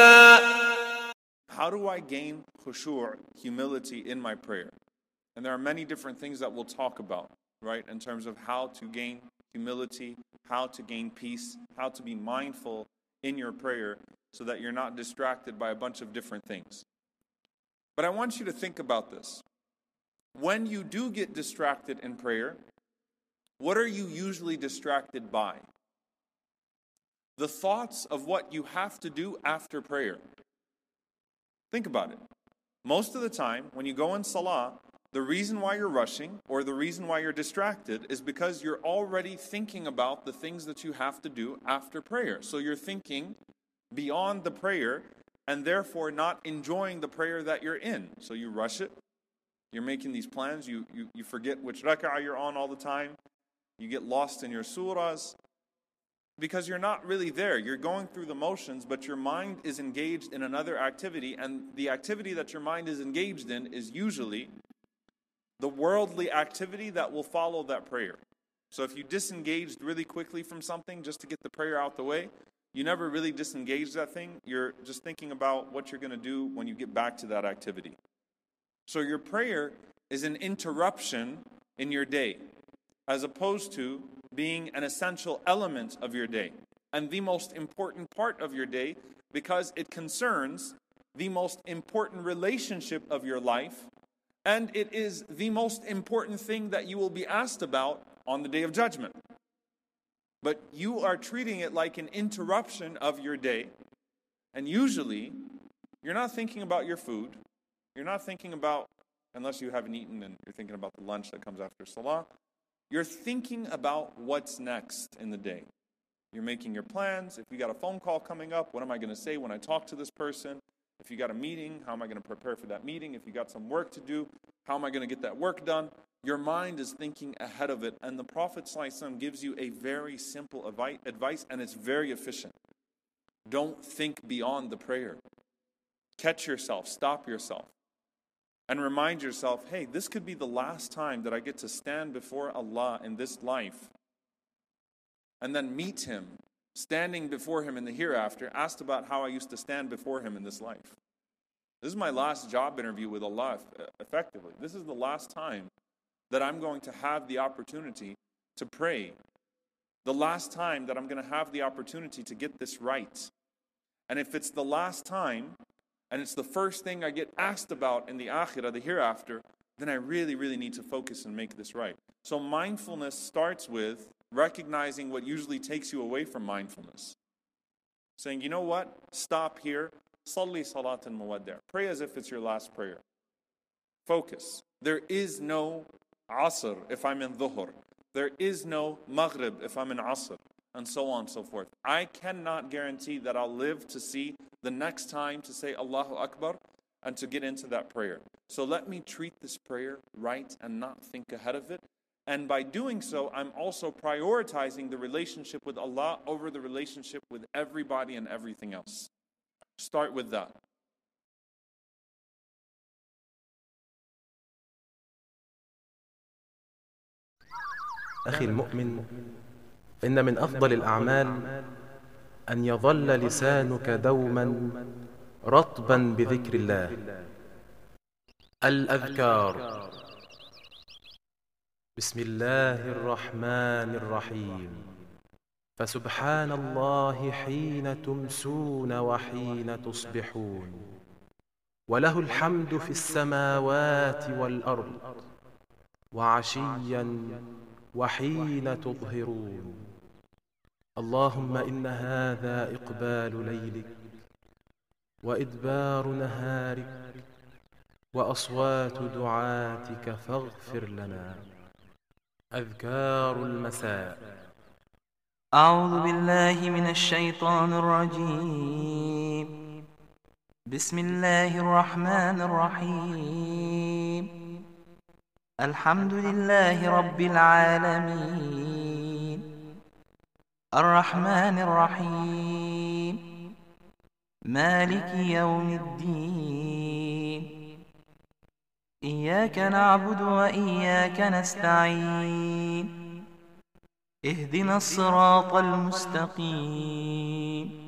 How do I gain khushu', humility in my prayer? And there are many different things that we'll talk about, right? In terms of how to gain humility, how to gain peace, how to be mindful in your prayer so that you're not distracted by a bunch of different things. But I want you to think about this. When you do get distracted in prayer, what are you usually distracted by? The thoughts of what you have to do after prayer. Think about it. Most of the time, when you go in salah, the reason why you're rushing or the reason why you're distracted is because you're already thinking about the things that you have to do after prayer. So you're thinking beyond the prayer and therefore not enjoying the prayer that you're in. So you rush it. You're making these plans. You forget which rak'ah you're on all the time. You get lost in your surahs because you're not really there. You're going through the motions, but your mind is engaged in another activity, and the activity that your mind is engaged in is usually the worldly activity that will follow that prayer. So if you disengaged really quickly from something just to get the prayer out the way, you never really disengage that thing. You're just thinking about what you're going to do when you get back to that activity. So your prayer is an interruption in your day, as opposed to being an essential element of your day and the most important part of your day, because it concerns the most important relationship of your life, and it is the most important thing that you will be asked about on the Day of Judgment. But you are treating it like an interruption of your day, and usually you're not thinking about your food. You're not thinking about, unless you haven't eaten and you're thinking about the lunch that comes after Salah, you're thinking about what's next in the day. You're making your plans. If you got a phone call coming up, what am I going to say when I talk to this person? If you got a meeting, how am I going to prepare for that meeting? If you got some work to do, how am I going to get that work done? Your mind is thinking ahead of it. And the Prophet ﷺ gives you a very simple advice, and it's very efficient. Don't think beyond the prayer. Catch yourself, stop yourself, and remind yourself, hey, this could be the last time that I get to stand before Allah in this life and then meet Him, standing before Him in the hereafter, asked about how I used to stand before Him in this life. This is my last job interview with Allah, effectively. This is the last time that I'm going to have the opportunity to pray. The last time that I'm going to have the opportunity to get this right. And if it's the last time, and it's the first thing I get asked about in the akhirah, the hereafter, then I really, really need to focus and make this right. So mindfulness starts with recognizing what usually takes you away from mindfulness. Saying, you know what? Stop here. Salli salatan muwaddi'. Pray as if it's your last prayer. Focus. There is no asr if I'm in dhuhr. There is no maghrib if I'm in asr. And so on and so forth. I cannot guarantee that I'll live to see the next time to say Allahu Akbar and to get into that prayer. So let me treat this prayer right and not think ahead of it. And by doing so, I'm also prioritizing the relationship with Allah over the relationship with everybody and everything else. Start with that. أخي المؤمن، إن من أفضل الأعمال أن يظل لسانك دوما رطبا بذكر الله. الأذكار. بسم الله الرحمن الرحيم. فسبحان الله حين تمسون وحين تصبحون، وله الحمد في السماوات والأرض وعشيا وحين تظهرون. اللهم إن هذا إقبال ليلك وإدبار نهارك وأصوات دعاتك فاغفر لنا. أذكار المساء. أعوذ بالله من الشيطان الرجيم. بسم الله الرحمن الرحيم. الحمد لله رب العالمين، الرحمن الرحيم، مالك يوم الدين. إياك نعبد وإياك نستعين. اهدنا الصراط المستقيم،